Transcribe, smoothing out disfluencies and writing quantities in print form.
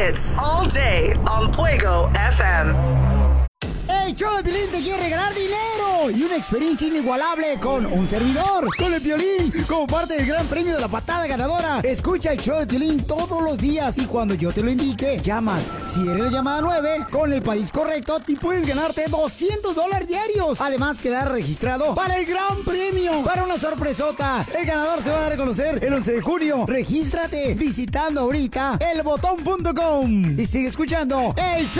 hits all day on Fuego FM. El show de Piolín te quiere regalar dinero y una experiencia inigualable con un servidor, con el Piolín, como parte del gran premio de la patada ganadora. Escucha el show de Piolín todos los días y cuando yo te lo indique, llamas. Si eres la llamada 9, con el país correcto, te puedes ganarte $200 diarios. Además, quedar registrado para el gran premio, para una sorpresota. El ganador se va a dar a conocer el 11 de junio. Regístrate visitando ahorita elbotón.com y sigue escuchando el show